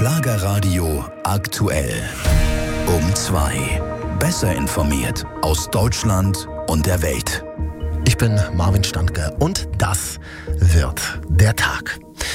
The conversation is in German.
Schlagerradio aktuell. Um 2. Besser informiert aus Deutschland und der Welt. Ich bin Marvin Standke und das wird der Tag.